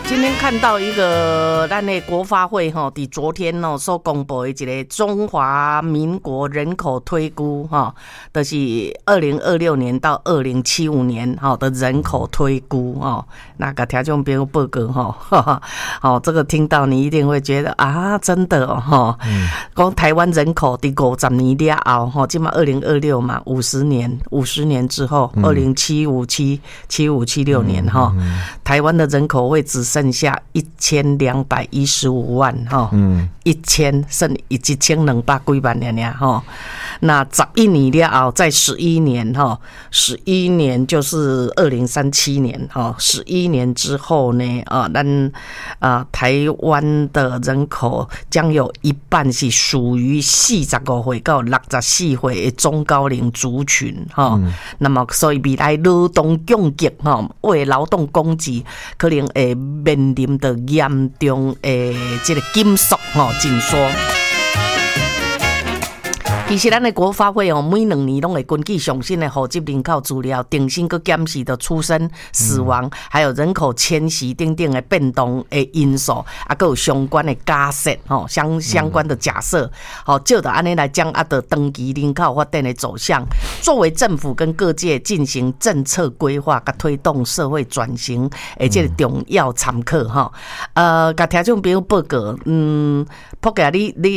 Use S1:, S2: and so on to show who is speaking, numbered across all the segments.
S1: 今天看到一个咱的国发会哈，伫昨天哦所公布的一个中华民国人口推估哈，就是2026年到2075年哈的人口推估哈。那个听众朋友报告哈，好，这个听到你一定会觉得啊，真的哦哈。讲台湾人口伫50年了后哈，今嘛2026嘛，50年之后，2075、75、76年哈，台湾的人口会只剩下1215万哈，1000剩1200几万了哈。那11年了后，在11年哈，11年就是2037年哈，11年之后呢，咱台湾的人口将有一半是属于45岁到64岁的中高龄族群哈。那么，所以未来劳动供给哈，为劳动供给可能会面临着严重的这个紧缩哈紧缩。其实咱的国发会每2年都会根据上新的户籍人口资料，定期去检视的出生、死亡，还有人口迁徙等等的变动的因素，还有相关的假设相关的假设，就得安尼来将的长期人口发展的走向，作为政府跟各界进行政策规划跟推动社会转型的这个重要参考哈。甲听众朋友报告，普哥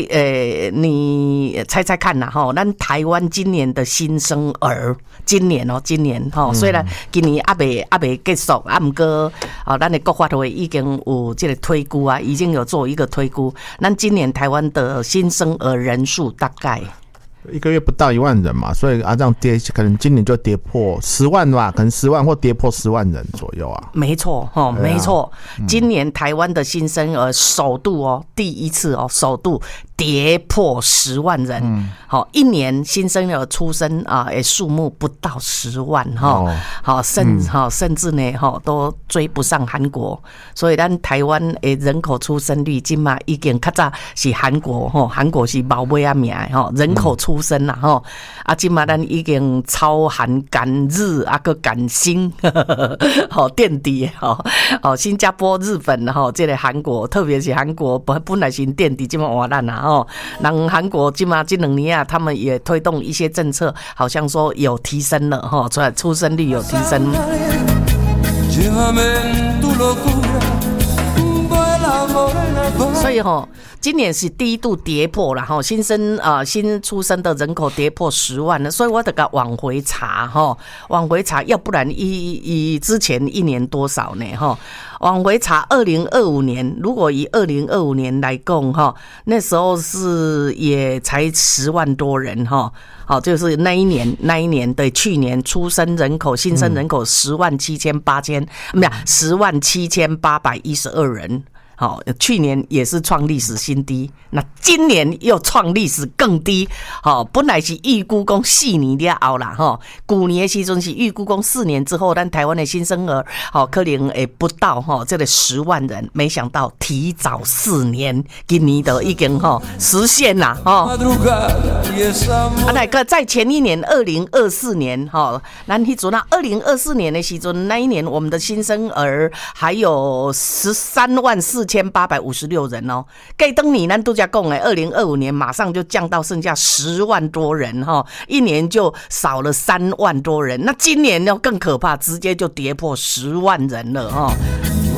S1: 你猜猜看。咱台湾今年的新生儿，今年虽然今年还没结束，不过咱的国发会已经有这个推估啊，已经有做一个推估，咱今年台湾的新生儿人数大概
S2: 1个月不到1万人嘛，所以这样跌，可能今年就跌破10万吧，可能10万或跌破10万人左右啊。
S1: 没错没错，今年台湾的新生儿首度第一次首度跌破10万人。一年新生儿出生的数目不到10万甚至呢都追不上韩国，所以咱台湾的人口出生率今嘛已经较早是韩国是毛尾啊名人口出生啦今嘛咱已经超韩赶日个赶新垫底新加坡、日本这个韩国，特别是韩国本来是垫底，今嘛换咱啦人韩国今嘛这2年他们也推动一些政策，好像说有提升了出生率有提升。所以今年是第一度跌破了新出生的人口跌破10万了，所以我得往回查要不然之前1年多少呢往回查2025年，如果以2025年来讲那时候是也才10万多人就是那一年的去年出生人口新生人口107812人。去年也是创历史新低，那今年又创历史更低。本来是预估讲4年了后啦，去年的时阵是预估讲4年之后，咱台湾的新生儿可能会不到这个10万人，没想到提早4年，今年都已经实现啦那个在前一年2024年咱迄阵2024年的时阵，那一年我们的新生儿还有134856人计当年咱都在讲2025年马上就降到剩下10万多人一年就少了3万多人，那今年更可怕，直接就跌破10万人了